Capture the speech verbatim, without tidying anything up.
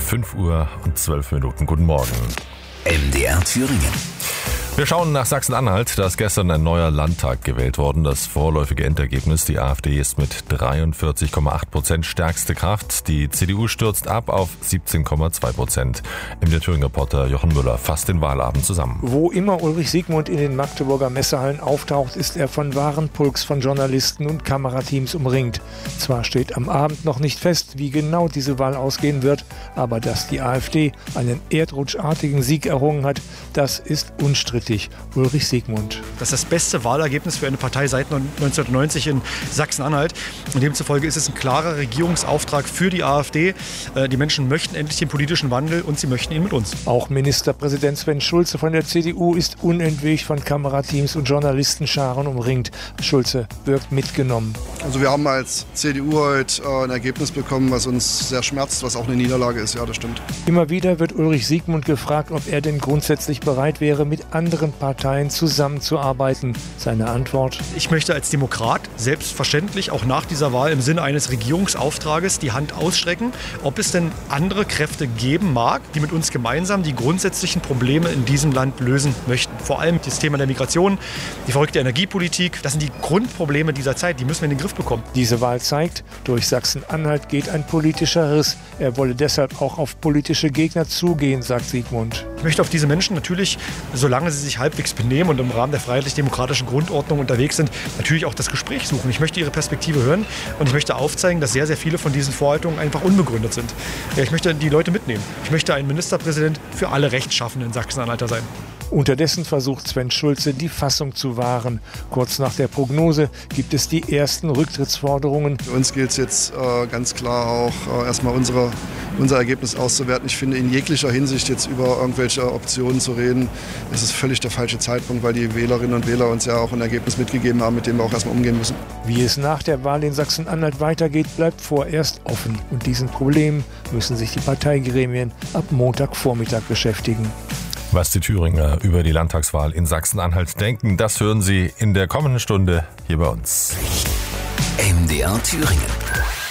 fünf Uhr und zwölf Minuten. Guten Morgen. M D R Thüringen. Wir schauen nach Sachsen-Anhalt. Da ist gestern ein neuer Landtag gewählt worden. Das vorläufige Endergebnis, die AfD ist mit dreiundvierzig Komma acht Prozent stärkste Kraft. Die C D U stürzt ab auf siebzehn Komma zwei Prozent. M D R Thüringen-Reporter Jochen Müller fasst den Wahlabend zusammen. Wo immer Ulrich Siegmund in den Magdeburger Messehallen auftaucht, ist er von wahren Pulks von Journalisten und Kamerateams umringt. Zwar steht am Abend noch nicht fest, wie genau diese Wahl ausgehen wird, aber dass die AfD einen erdrutschartigen Sieg errungen hat, das ist unstrittig. Ulrich Siegmund. Das ist das beste Wahlergebnis für eine Partei seit neunzehnhundertneunzig in Sachsen-Anhalt. Und demzufolge ist es ein klarer Regierungsauftrag für die AfD. Die Menschen möchten endlich den politischen Wandel und sie möchten ihn mit uns. Auch Ministerpräsident Sven Schulze von der C D U ist unentwegt von Kamerateams und Journalistenscharen umringt. Schulze wirkt mitgenommen. Also wir haben als C D U heute äh, ein Ergebnis bekommen, was uns sehr schmerzt, was auch eine Niederlage ist. Ja, das stimmt. Immer wieder wird Ulrich Siegmund gefragt, ob er denn grundsätzlich bereit wäre, mit anderen Parteien zusammenzuarbeiten. Seine Antwort: Ich möchte als Demokrat selbstverständlich auch nach dieser Wahl im Sinne eines Regierungsauftrages die Hand ausstrecken, ob es denn andere Kräfte geben mag, die mit uns gemeinsam die grundsätzlichen Probleme in diesem Land lösen möchten. Vor allem das Thema der Migration, die verrückte Energiepolitik, das sind die Grundprobleme dieser Zeit, die müssen wir in den Griff bekommen. Diese Wahl zeigt, durch Sachsen-Anhalt geht ein politischer Riss. Er wolle deshalb auch auf politische Gegner zugehen, sagt Siegmund. Ich möchte auf diese Menschen natürlich, solange sie sich halbwegs benehmen und im Rahmen der freiheitlich-demokratischen Grundordnung unterwegs sind, natürlich auch das Gespräch suchen. Ich möchte ihre Perspektive hören und ich möchte aufzeigen, dass sehr, sehr viele von diesen Vorhaltungen einfach unbegründet sind. Ich möchte die Leute mitnehmen. Ich möchte ein Ministerpräsident für alle Rechtschaffenden Sachsen-Anhalter sein. Unterdessen versucht Sven Schulze, die Fassung zu wahren. Kurz nach der Prognose gibt es die ersten Rücktrittsforderungen. Für uns gilt es jetzt äh, ganz klar auch äh, erstmal unsere, unser Ergebnis auszuwerten. Ich finde, in jeglicher Hinsicht jetzt über irgendwelche Optionen zu reden, ist es völlig der falsche Zeitpunkt, weil die Wählerinnen und Wähler uns ja auch ein Ergebnis mitgegeben haben, mit dem wir auch erstmal umgehen müssen. Wie es nach der Wahl in Sachsen-Anhalt weitergeht, bleibt vorerst offen. Und diesen Problemen müssen sich die Parteigremien ab Montagvormittag beschäftigen. Was die Thüringer über die Landtagswahl in Sachsen-Anhalt denken, das hören Sie in der kommenden Stunde hier bei uns. M D R Thüringen.